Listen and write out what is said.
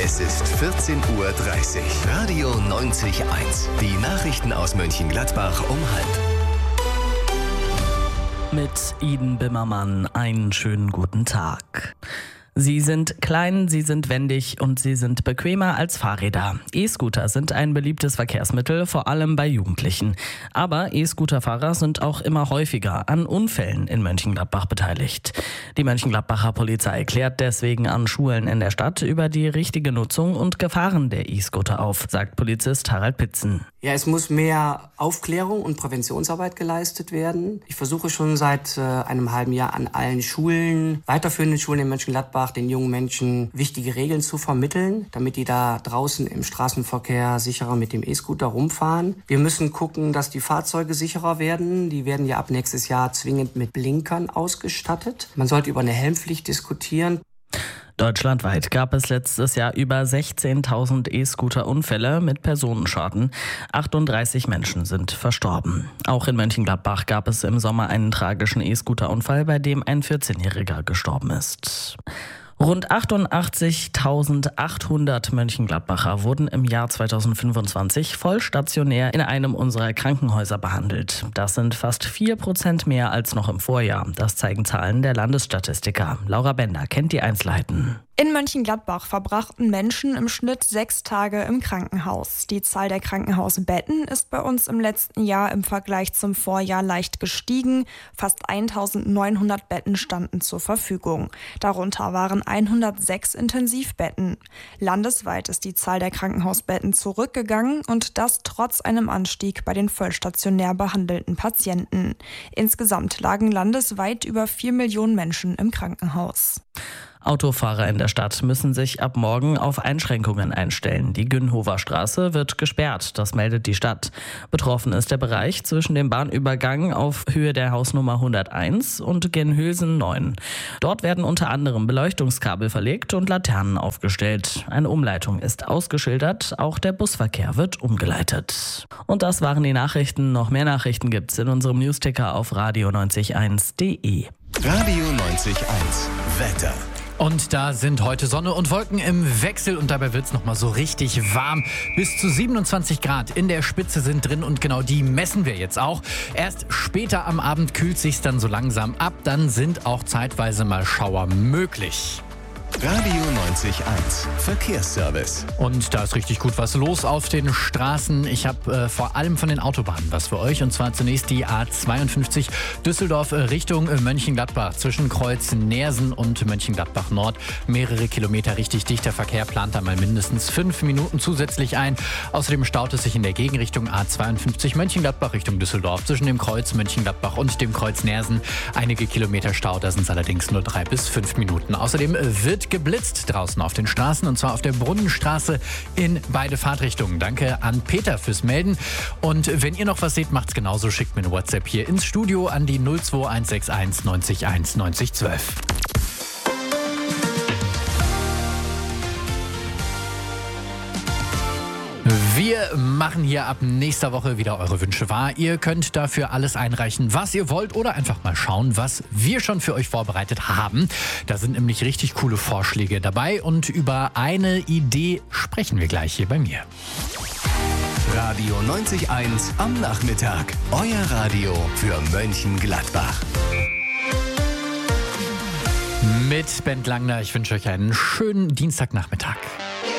Es ist 14:30 Uhr. Radio 90.1. Die Nachrichten aus Mönchengladbach um 12:30. Mit Iden Bimmermann einen schönen guten Tag. Sie sind klein, sie sind wendig und sie sind bequemer als Fahrräder. E-Scooter sind ein beliebtes Verkehrsmittel, vor allem bei Jugendlichen. Aber E-Scooter-Fahrer sind auch immer häufiger an Unfällen in Mönchengladbach beteiligt. Die Mönchengladbacher Polizei klärt deswegen an Schulen in der Stadt über die richtige Nutzung und Gefahren der E-Scooter auf, sagt Polizist Harald Pitzen. Ja, es muss mehr Aufklärung und Präventionsarbeit geleistet werden. Ich versuche schon seit einem halben Jahr an allen Schulen, weiterführenden Schulen in Mönchengladbach, den jungen Menschen wichtige Regeln zu vermitteln, damit die da draußen im Straßenverkehr sicherer mit dem E-Scooter rumfahren. Wir müssen gucken, dass die Fahrzeuge sicherer werden. Die werden ja ab nächstes Jahr zwingend mit Blinkern ausgestattet. Man sollte über eine Helmpflicht diskutieren. Deutschlandweit gab es letztes Jahr über 16.000 E-Scooter-Unfälle mit Personenschaden. 38 Menschen sind verstorben. Auch in Mönchengladbach gab es im Sommer einen tragischen E-Scooter-Unfall, bei dem ein 14-Jähriger gestorben ist. Rund 88.800 Mönchengladbacher wurden im Jahr 2025 vollstationär in einem unserer Krankenhäuser behandelt. Das sind fast 4% mehr als noch im Vorjahr. Das zeigen Zahlen der Landesstatistiker. Laura Bender kennt die Einzelheiten. In Mönchengladbach verbrachten Menschen im Schnitt 6 Tage im Krankenhaus. Die Zahl der Krankenhausbetten ist bei uns im letzten Jahr im Vergleich zum Vorjahr leicht gestiegen. Fast 1.900 Betten standen zur Verfügung. Darunter waren 106 Intensivbetten. Landesweit ist die Zahl der Krankenhausbetten zurückgegangen und das trotz einem Anstieg bei den vollstationär behandelten Patienten. Insgesamt lagen landesweit über 4 Millionen Menschen im Krankenhaus. Autofahrer in der Stadt müssen sich ab morgen auf Einschränkungen einstellen. Die Günhofer Straße wird gesperrt, das meldet die Stadt. Betroffen ist der Bereich zwischen dem Bahnübergang auf Höhe der Hausnummer 101 und Genhülsen 9. Dort werden unter anderem Beleuchtungskabel verlegt und Laternen aufgestellt. Eine Umleitung ist ausgeschildert, auch der Busverkehr wird umgeleitet. Und das waren die Nachrichten. Noch mehr Nachrichten gibt's in unserem Newsticker auf radio901.de. Radio 90.1. Wetter. Und da sind heute Sonne und Wolken im Wechsel und dabei wird es nochmal so richtig warm. Bis zu 27 Grad in der Spitze sind drin und genau die messen wir jetzt auch. Erst später am Abend kühlt sich's dann so langsam ab, dann sind auch zeitweise mal Schauer möglich. Radio 90.1 Verkehrsservice. Und da ist richtig gut was los auf den Straßen. Ich habe vor allem von den Autobahnen was für euch. Und zwar zunächst die A52 Düsseldorf Richtung Mönchengladbach. Zwischen Kreuz Neersen und Mönchengladbach Nord. Mehrere Kilometer richtig dichter Verkehr. Plant da mal mindestens 5 Minuten zusätzlich ein. Außerdem staut es sich in der Gegenrichtung A52 Mönchengladbach Richtung Düsseldorf. Zwischen dem Kreuz Mönchengladbach und dem Kreuz Neersen. Einige Kilometer Stau, da sind es allerdings nur 3 bis 5 Minuten. Außerdem wird geblitzt draußen auf den Straßen und zwar auf der Brunnenstraße in beide Fahrtrichtungen. Danke an Peter fürs Melden. Und wenn ihr noch was seht, macht's genauso. Schickt mir eine WhatsApp hier ins Studio an die 02161 90 1 90 12. Wir machen hier ab nächster Woche wieder eure Wünsche wahr. Ihr könnt dafür alles einreichen, was ihr wollt oder einfach mal schauen, was wir schon für euch vorbereitet haben. Da sind nämlich richtig coole Vorschläge dabei und über eine Idee sprechen wir gleich hier bei mir. Radio 90.1 am Nachmittag. Euer Radio für Mönchengladbach. Mit Bent Langner. Ich wünsche euch einen schönen Dienstagnachmittag.